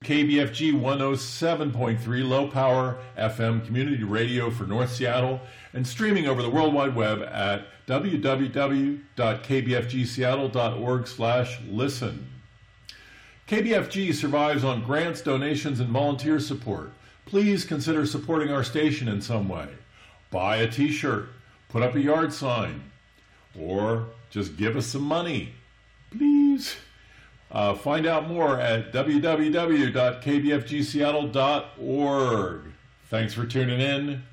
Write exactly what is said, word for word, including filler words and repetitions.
K B F G one oh seven point three low power F M community radio for North Seattle and streaming over the World Wide Web at w w w dot k b f g seattle dot org slash listen. K B F G survives on grants, donations, and volunteer support. Please consider supporting our station in some way. Buy a t-shirt, put up a yard sign, or just give us some money, please. Uh, find out more at w w w dot k b f g seattle dot org. Thanks for tuning in.